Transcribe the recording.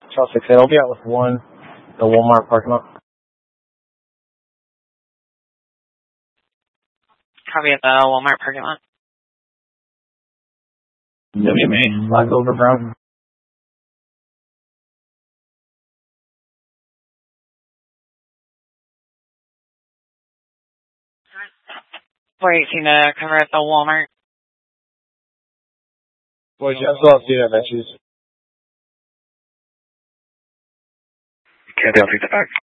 Charles 68, I'll be out with 1, the Walmart parking lot. Copy at the Walmart parking lot. WMA, Black Silver Brown. Waiting to cover at the Walmart. Boys, I still have student issues. Can't take the back.